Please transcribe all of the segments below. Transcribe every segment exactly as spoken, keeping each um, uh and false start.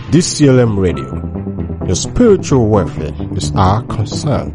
D C L M Radio. Your spiritual welfare is our concern.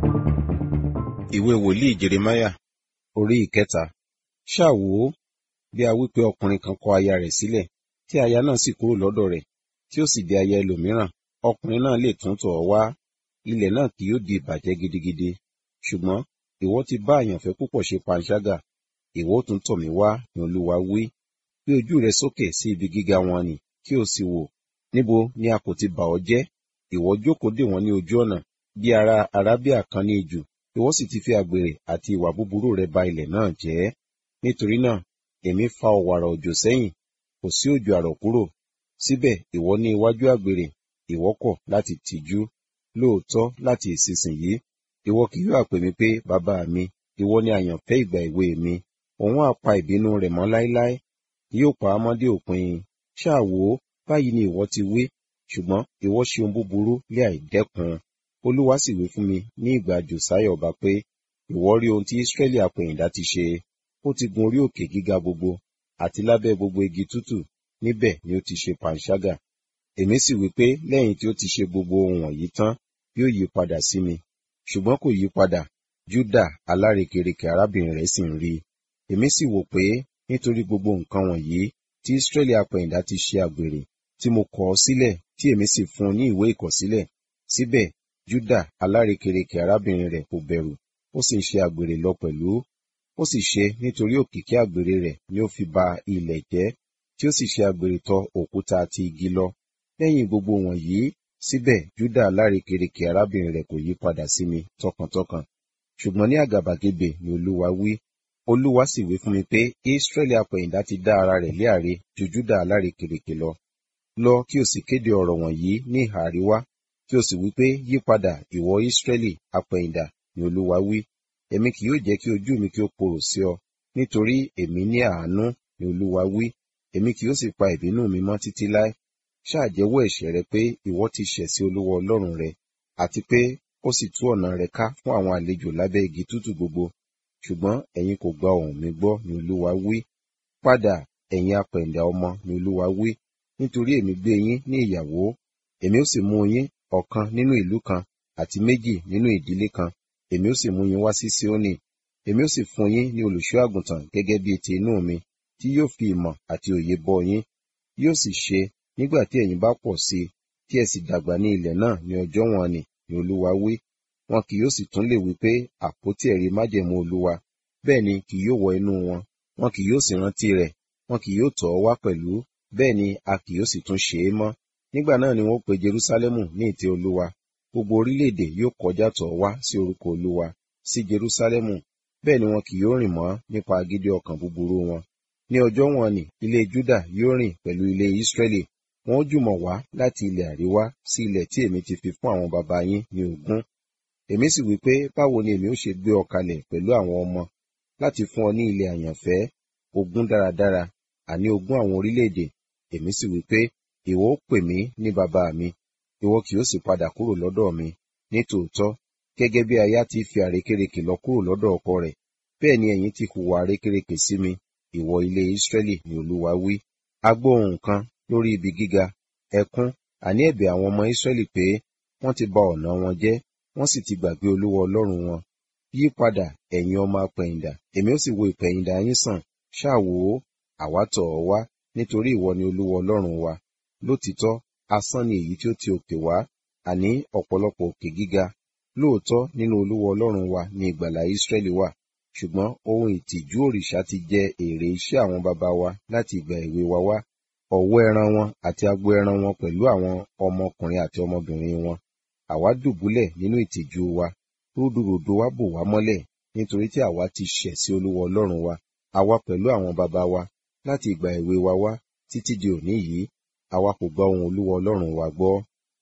Ìwé wòlíì Jeremáyà orí ìkẹta. Ṣáà wò ó, bí a wí pé ọkùnrin kan kọ aya rẹ̀ sílẹ̀, tí aya náà sì kúrò lọ́dọ̀ rẹ̀, tí ó sì di aya ẹlòmíràn, ọkùnrin náà lè tún tọ̀ ọ́ wá, ilẹ̀ náà kì yóò di ìbàjẹ́ gidigidi. Ṣùgbọ́n ìwọ ti bá àyànfẹ́ púpọ̀ ṣe panṣágà, ìwọ ó tún tọ̀ mí wá, ni Olúwa wí. Gbé ojú rẹ sókè sí ibi gíga wọn nì, kí o sì wò, níbo ni a kò ti bà ọ́ jẹ́? Ìwọ jókòó dè wọ́n ní ojú ọ̀nà, bí ará Arábíà kan ní ijù, ìwọ sì ti fi àgbèrè àti ìwà búburú rẹ ba ilẹ̀ náà jẹ́. Nítorí náà, èmi fa ọ̀wàrà òjò sẹ́yìn, kò sí òjò àrọ̀ kúrò. Síbẹ̀ ìwọ ní iwájú àgbèrè, ìwọ kọ̀ láti tìjú. Lóòótọ́ láti ìsinsìnyí, ìwọ kì yóò pè mí pé bàbá mi, ìwọ ni àyànfẹ́ ìgbà èwe mi. Òun á pa ìbínú rẹ̀ mọ́ láéláé, yóò pa á mọ́ dé òpin. Ṣáà wò ó, báyìí ni ìwọ ti wí, ṣùgbọ́n ìwọ ṣe ohun búburú lé àìdẹ́kun. Olúwa sì wí fún mi ní ìgbà Jòsáyà ọba pé, ìwọ rí ohun tí Ísírẹ́lì apẹ̀yìndà ti ṣe. Ó ti gun orí òkè gíga gbogbo, àti lábẹ́ gbogbo igi tútù, níbẹ̀ ni ó ti ṣe panṣágà. Èmi sì wí pé lẹ́yìn tí ó ti ṣe gbogbo ohun wọ̀nyí tán, yóò yí padà sí mi. Ṣùgbọ́n kò yí padà, Júdà alárekereke arábìnrin rẹ̀ sì ń rí i. Èmi sì wò pé nítorí gbogbo nǹkan wọ̀nyí tí Ísírẹ́lì apẹ̀yìndà ti ṣe àgbèrè, tí mo kọ̀ ọ́ sílẹ̀, tí èmi sì fún un ní ìwé ìkọ̀sílẹ̀. Síbẹ̀ Júdà alárekereke arábìnrin rẹ̀ kò bẹ̀rù, ó sì ń ṣe àgbèrè lọ pẹ̀lú. Ó sì ṣe nítorí òkìkí àgbèrè rẹ̀ ni ó fi ba ilẹ̀ jẹ́, tí ó sì ṣe àgbèrè tọ òkúta àti igi lọ. Lẹ́yìn gbogbo wọ̀nyí, síbẹ̀ Júdà alárekereke arábìnrin rẹ̀ kò yí padà sí mi tọkàntọkàn. Ṣùgbọ́n ní àgàbàgebè ni Olúwa wí. Olúwa sì wí fún mi pé Ísírẹ́lì apẹ̀yìndà ti dá ara rẹ̀ lé àre ju Júdà alárekereke lọ. Lọ kí o sì kéde ọ̀rọ̀ wọ̀nyí ní ìhà àríwá, kí o sì wí pé yí padà ìwọ Ísírẹ́lì apẹ̀yìndà, ni Olúwa wí. Èmi kì yóò jẹ́ kí ojú mi kí ó korò sí ọ, nítorí èmi ní àánú, ni Olúwa wí. Èmi kì yóò sì pa ìbínú mi mọ́ títí láé. Ṣáà jẹ́wọ́ ẹ̀ṣẹ̀ rẹ pé ìwọ ti ṣẹ̀ sí Olúwa Ọlọ́run rẹ, àti pé ó sì tú ọ̀nà rẹ ká fún àwọn àlejò lábẹ́ igi tútù gbogbo. Ṣùgbọ́n ẹ̀yin kò gba ohùn mi gbọ́, ni Olúwa wí. Padà, ẹ̀yin apẹ̀yìndà ọmọ, ni Olúwa wí. Nítorí èmi gbé yín ní ìyàwó, èmi ó sì mú yín ọ̀kan nínú ìlú kan, àti méjì nínú ìdílé kan. Èmi ó sì mú yín wá sí Síónì. Èmi ó sì fún yín ní olùṣọ́ àgùntàn gẹ́gẹ́ bí ti inú mi, tí yóò fi ìmọ̀ àti òye bọ́ yín. Yóò sì ṣe, nígbà tí ẹ̀yin bá pọ̀ sí i, tí ẹ sì dàgbà ní ilẹ̀ náà ní ọjọ́ wọn nì, ni Olúwa wí. Wọn kì yóò sì tún lè wí pé àpótí ẹ̀rí májẹ̀mú Olúwa, bẹ́ẹ̀ ni kì yóò wọ inú wọn. Wọn kì yóò sì rántí rẹ̀, wọn kì yóò tọ̀ ọ́ wá pẹ̀lú, bẹ́ẹ̀ ni a kì yóò sì tún ṣe é mọ́. Nígbà náà ni wọ́n pe Jerúsálẹ́mù ní ìtẹ́ Olúwa. Gbogbo orílẹ̀-èdè yóò kọjá tọ̀ wá sí orúkọ Olúwa, sí Jerúsálẹ́mù. Bẹ́ẹ̀ ni wọn kì yóò rìn mọ́ nípa agídí ọkàn búburú wọn. Ní ọjọ́ wọn nì, ilé Júdà yóò rìn pẹ̀lú ilé Ísírẹ́lì. Wọn ó jùmọ̀ wá láti ilẹ̀ àríwá sí ilẹ̀ tí èmi ti fi fún àwọn baba yín ní ogún. Èmi sì wí pé báwo ni èmi ó ṣe gbé ọ kalẹ̀ pẹ̀lú àwọn ọmọ, láti fún ọ ní ilẹ̀ àyànfẹ́, ogún dáradára, àní ogún àwọn orílẹ̀-èdè. Èmi sì wí pé ìwọ ó pè mí ní bàbá mi, ìwọ kì yóò sì padà kúrò lọ́dọ̀ mi. Ní tòótọ́, gẹ́gẹ́ bí aya ti fi àrékérekè lọ kúrò lọ́dọ̀ ọkọ rẹ̀, bẹ́ẹ̀ ni ẹ̀yin ti hùwà àrékérekè sí mi, ìwọ ilé Ísírẹ́lì, ni Olúwa wí. A gbọ́ ohùn kan lórí ibi gíga, ẹkún, àní ẹ̀bẹ̀ àwọn ọmọ Ísírẹ́lì pé wọ́n ti ba ọ̀nà wọn jẹ́, wọ́n sì ti gbàgbé Olúwa Ọlọ́run wọn. Yí padà, ẹ̀yin ọmọ apẹ̀yìndà, èmi ó sì wo ìpẹ̀yìndà yín sàn. Ṣáà wò ó, àwa tọ̀ ọ́ wá, nítorí ìwọ ni Olúwa Ọlọ́run wa. Lótìítọ́, asán ni èyí tí ó ti òkè wá, àní ọ̀pọ̀lọpọ̀ òkè gíga. Lóòótọ́ nínú Olúwa Ọlọ́run wa ni ìgbàlà Ísírẹ́lì wà. Ṣùgbọ́n ohun ìtìjú òrìṣà ti jẹ èrè iṣẹ́ àwọn baba wa láti ìgbà èwe wa wá. Ọ̀wọ́ ẹran wọn àti agbo ẹran wọn pẹ̀lú àwọn ọmọkùnrin àti ọmọbìnrin wọn. Àwa dùbúlẹ̀ nínú ìtìjú wa, rúdurùdu wa bò wá mọ́lẹ̀, nítorí tí àwa ti ṣẹ̀ sí Olúwa Ọlọ́run wa, àwa pẹ̀lú àwọn baba wa, láti ìgbà èwe wa wá títí di òní yìí. Àwa kò gba ohùn Olúwa Ọlọ́run wa gbọ́.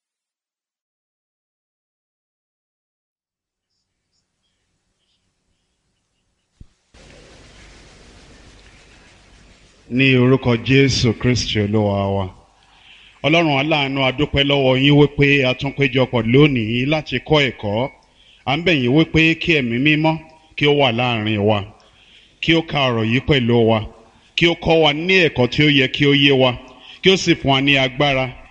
Ní orúkọ Jésù Kristi Olúwa wa. Ọlọ́run aláàánú, a dúpẹ́ lọ́wọ́ yín wípé a tún péjọpọ̀ lónìí láti kọ́ ẹ̀kọ́. À ń bẹ̀ yín wípé kí ẹ̀mí mímọ́ kí ó wà láàrin wa, kí ó ka ọ̀rọ̀ yìí pẹ̀lú wa, kí ó kọ́ wa ní ẹ̀kọ́ tí ó yẹ kí ó yé wa, kí ó sì fún wa ní agbára